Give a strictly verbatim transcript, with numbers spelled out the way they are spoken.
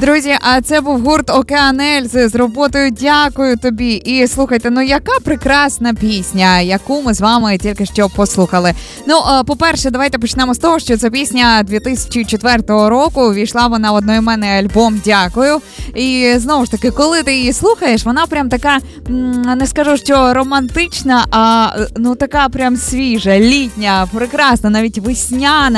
Друзі, а це був гурт Океан Ельзи з роботою «Дякую тобі». І слухайте, ну яка прекрасна пісня, яку ми з вами тільки що послухали. Ну, по-перше, давайте почнемо з того, що ця пісня дві тисячі четвертого року, увійшла вона в одноіменний альбом «Дякую». І знову ж таки, коли ти її слухаєш, вона прям така, не скажу, що романтична, а ну така прям свіжа, літня, прекрасна, навіть весняна.